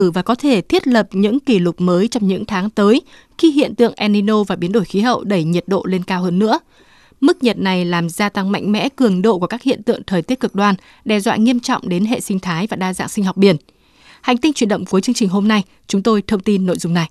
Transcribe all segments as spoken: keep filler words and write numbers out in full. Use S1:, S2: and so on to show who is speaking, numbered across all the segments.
S1: và có thể thiết lập những kỷ lục mới trong những tháng tới khi hiện tượng El Nino và biến đổi khí hậu đẩy nhiệt độ lên cao hơn nữa. Mức nhiệt này làm gia tăng mạnh mẽ cường độ của các hiện tượng thời tiết cực đoan, đe dọa nghiêm trọng đến hệ sinh thái và đa dạng sinh học biển. Hành tinh chuyển động cuối chương trình hôm nay, chúng tôi thông tin nội dung này.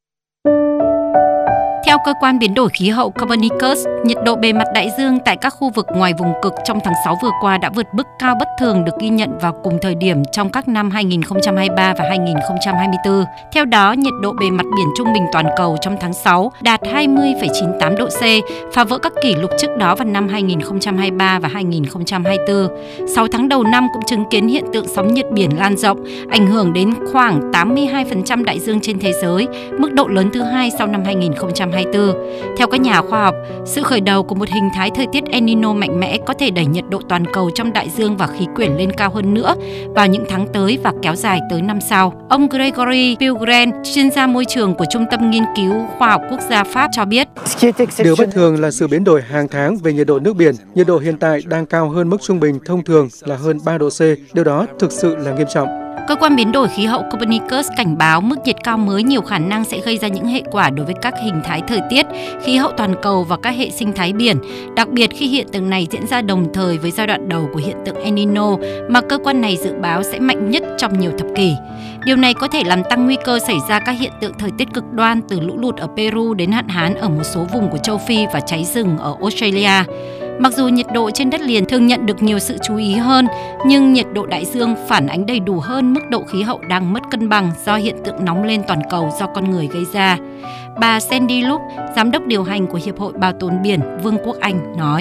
S2: Theo cơ quan biến đổi khí hậu Copernicus, nhiệt độ bề mặt đại dương tại các khu vực ngoài vùng cực trong tháng sáu vừa qua đã vượt mức cao bất thường được ghi nhận vào cùng thời điểm trong các năm hai nghìn không trăm hai mươi ba và hai nghìn không trăm hai mươi tư. Theo đó, nhiệt độ bề mặt biển trung bình toàn cầu trong tháng sáu đạt hai mươi phẩy chín tám độ C, phá vỡ các kỷ lục trước đó vào năm hai nghìn không trăm hai mươi ba và hai nghìn không trăm hai mươi tư. Sáu tháng đầu năm cũng chứng kiến hiện tượng sóng nhiệt biển lan rộng, ảnh hưởng đến khoảng tám mươi hai phần trăm đại dương trên thế giới, mức độ lớn thứ hai sau năm hai nghìn không trăm hai mươi tư. Theo các nhà khoa học, sự khởi đầu của một hình thái thời tiết El Nino mạnh mẽ có thể đẩy nhiệt độ toàn cầu trong đại dương và khí quyển lên cao hơn nữa vào những tháng tới và kéo dài tới năm sau. Ông Gregory Pilgren, chuyên gia môi trường của Trung tâm Nghiên cứu Khoa học Quốc gia Pháp cho biết,
S3: điều bất thường là sự biến đổi hàng tháng về nhiệt độ nước biển. Nhiệt độ hiện tại đang cao hơn mức trung bình thông thường là hơn ba độ C. Điều đó thực sự là nghiêm trọng.
S2: Cơ quan biến đổi khí hậu Copernicus cảnh báo mức nhiệt cao mới nhiều khả năng sẽ gây ra những hệ quả đối với các hình thái thời tiết, khí hậu toàn cầu và các hệ sinh thái biển, đặc biệt khi hiện tượng này diễn ra đồng thời với giai đoạn đầu của hiện tượng El Nino mà cơ quan này dự báo sẽ mạnh nhất trong nhiều thập kỷ. Điều này có thể làm tăng nguy cơ xảy ra các hiện tượng thời tiết cực đoan từ lũ lụt ở Peru đến hạn hán ở một số vùng của châu Phi và cháy rừng ở Australia. Mặc dù nhiệt độ trên đất liền thường nhận được nhiều sự chú ý hơn, nhưng nhiệt độ đại dương phản ánh đầy đủ hơn mức độ khí hậu đang mất cân bằng do hiện tượng nóng lên toàn cầu do con người gây ra. Bà Sandy Luke, giám đốc điều hành của Hiệp hội Bảo tồn Biển Vương quốc Anh, nói: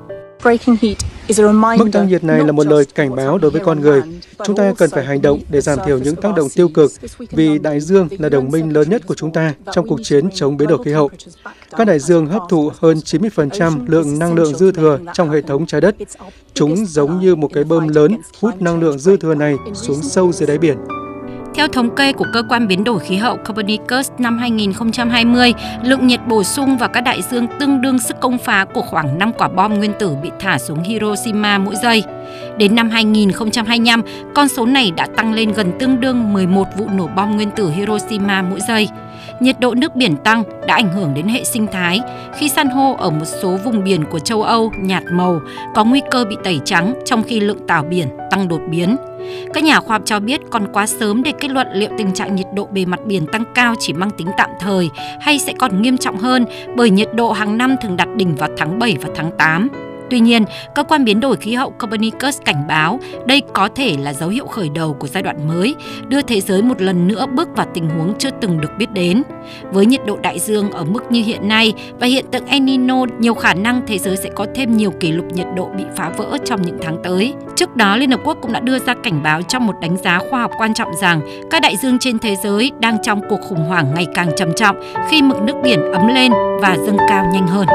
S3: Mức tăng nhiệt này là một lời cảnh báo đối với con người. Chúng ta cần phải hành động để giảm thiểu những tác động tiêu cực, vì đại dương là đồng minh lớn nhất của chúng ta trong cuộc chiến chống biến đổi khí hậu. Các đại dương hấp thụ hơn chín mươi phần trăm lượng năng lượng dư thừa trong hệ thống trái đất. Chúng giống như một cái bơm lớn hút năng lượng dư thừa này xuống sâu dưới đáy biển.
S2: Theo thống kê của cơ quan biến đổi khí hậu Copernicus năm hai nghìn không trăm hai mươi, lượng nhiệt bổ sung vào các đại dương tương đương sức công phá của khoảng năm quả bom nguyên tử bị thả xuống Hiroshima mỗi giây. Đến năm hai nghìn không trăm hai mươi lăm, con số này đã tăng lên gần tương đương mười một vụ nổ bom nguyên tử Hiroshima mỗi giây. Nhiệt độ nước biển tăng đã ảnh hưởng đến hệ sinh thái khi san hô ở một số vùng biển của châu Âu nhạt màu, có nguy cơ bị tẩy trắng trong khi lượng tảo biển tăng đột biến. Các nhà khoa học cho biết còn quá sớm để kết luận liệu tình trạng nhiệt độ bề mặt biển tăng cao chỉ mang tính tạm thời hay sẽ còn nghiêm trọng hơn, bởi nhiệt độ hàng năm thường đạt đỉnh vào tháng bảy và tháng tám. Tuy nhiên, cơ quan biến đổi khí hậu Copernicus cảnh báo đây có thể là dấu hiệu khởi đầu của giai đoạn mới, đưa thế giới một lần nữa bước vào tình huống chưa từng được biết đến. Với nhiệt độ đại dương ở mức như hiện nay và hiện tượng El Nino, nhiều khả năng thế giới sẽ có thêm nhiều kỷ lục nhiệt độ bị phá vỡ trong những tháng tới. Trước đó, Liên Hợp Quốc cũng đã đưa ra cảnh báo trong một đánh giá khoa học quan trọng rằng các đại dương trên thế giới đang trong cuộc khủng hoảng ngày càng trầm trọng khi mực nước biển ấm lên và dâng cao nhanh hơn.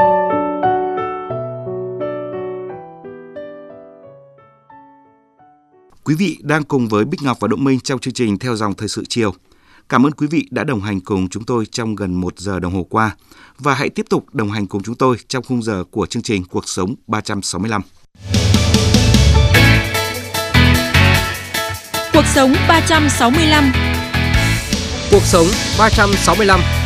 S4: Quý vị đang cùng với Bích Ngọc và Đỗ Minh trong chương trình Theo dòng thời sự chiều. Cảm ơn quý vị đã đồng hành cùng chúng tôi trong gần một giờ đồng hồ qua. Và hãy tiếp tục đồng hành cùng chúng tôi trong khung giờ của chương trình Cuộc sống ba trăm sáu mươi lăm.
S5: Cuộc sống ba trăm sáu mươi lăm.
S6: Cuộc sống ba trăm sáu mươi lăm.